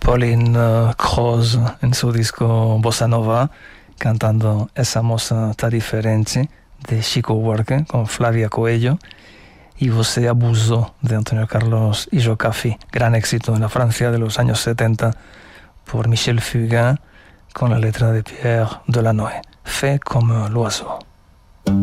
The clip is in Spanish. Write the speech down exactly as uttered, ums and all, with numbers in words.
Pauline uh, Cross en su disco Bossa Nova, cantando Esa moça tá diferente, de Chico Buarque, con Flavia Coelho, y Você abusó, de Antonio Carlos y Jocafi, gran éxito en la Francia de los años setenta por Michel Fugain, con la letra de Pierre Delanoë, Fait comme l'oiseau.